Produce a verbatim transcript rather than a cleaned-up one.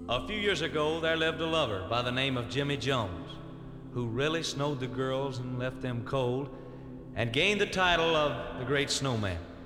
A few years ago, there lived a lover by the name of Jimmy Jones, who really snowed the girls and left them cold, and gained the title of the Great Snowman.